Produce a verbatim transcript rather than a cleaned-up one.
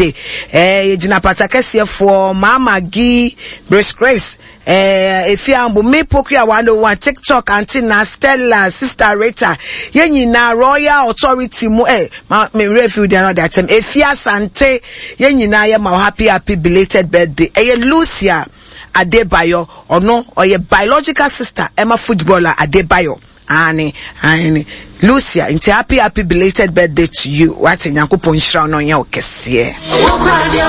birthday. Eh, Jina Patakesi for Mama Gi, Bruce Grace. Eh, if you ambu me pokia one oh one TikTok, Auntie Stella, Sister Rita, Yenny na Royal Authority mo eh, ma me refuge another time. If ya Sante, Yenny na ya ma happy happy belated birthday. Eh, Lucia Adebayo, or no, or your biological sister, Emma footballer Adebayo. Annie, Annie, Lucia, into happy happy belated birthday to you. What in Yankupon Shroud on your kiss, yeah.